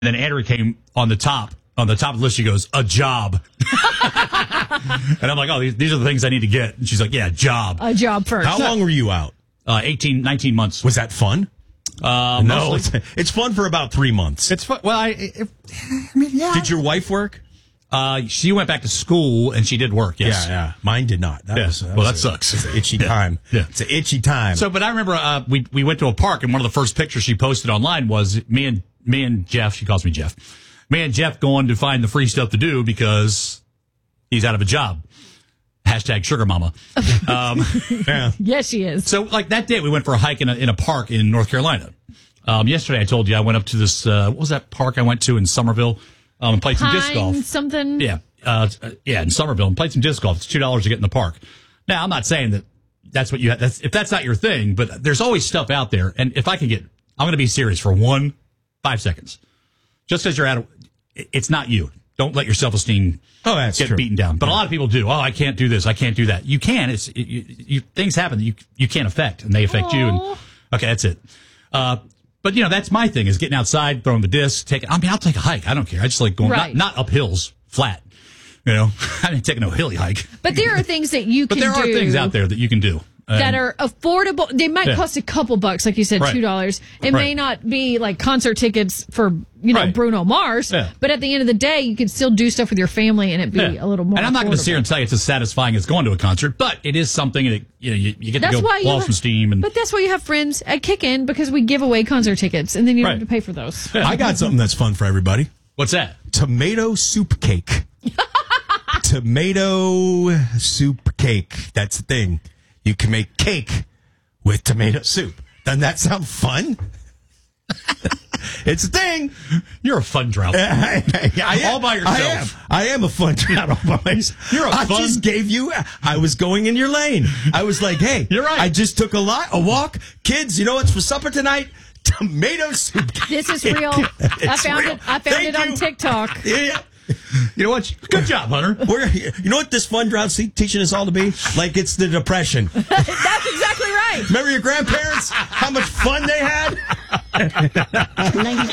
then Andrea came on the top of the list. She goes, a job. And I'm like, oh, these are the things I need to get. And she's like, yeah, job. A job first. How long were you out? 19 months. Was that fun? No, mostly. it's fun for about 3 months. It's fun. Well, I mean, yeah. Did your wife work? She went back to school and she did work. Yes. Yeah. Mine did not. That sucks. It's an itchy time. Yeah. It's an itchy time. So, but I remember we went to a park, and one of the first pictures she posted online was me and Jeff. She calls me Jeff. Me and Jeff going to find the free stuff to do because he's out of a job. Hashtag sugar mama. Yeah. Yes, she is. So, like that day, we went for a hike in a park in North Carolina. Yesterday, I told you I went up to this. What was that park I went to in Somerville? And played some disc golf. Something. Yeah, in Somerville, and played some disc golf. It's $2 to get in the park. Now, I'm not saying that that's what you. If that's not your thing, but there's always stuff out there. And if I can I'm going to be serious for 5 seconds. Just because you're out of, it's not you. Don't let your self-esteem get beaten down. But a lot of people do. Oh, I can't do this. I can't do that. You can. Things happen that you can't affect, and they affect you. And okay, that's it. But that's my thing is getting outside, throwing the disc, I'll take a hike. I don't care. I just like going not up hills, flat. I didn't take no hilly hike. But there are things that you can do. But there are things out there that you can do. That are affordable. They might cost a couple bucks, like you said, $2. It may not be like concert tickets for, Bruno Mars. Yeah. But at the end of the day, you can still do stuff with your family and it be a little more And I'm not going to sit here and tell you it's as satisfying as going to a concert, but it is something that, you get to go blow some steam. But that's why you have friends at Kick-In, because we give away concert tickets and then you don't have to pay for those. I got something that's fun for everybody. What's that? Tomato soup cake. Tomato soup cake. That's the thing. You can make cake with tomato soup. Doesn't that sound fun? It's a thing. You're a fun drought. All by yourself. I am a fun drought all by myself. I just gave you, I was going in your lane. I was like, hey, you're right. I just took a walk. Kids, you know what's for supper tonight? Tomato soup cake. This is real. I found it on TikTok. Yeah. You know what? Good job, Hunter. You know what this fun drought's teaching us all to be? Like it's the Depression. That's exactly right. Remember your grandparents? How much fun they had?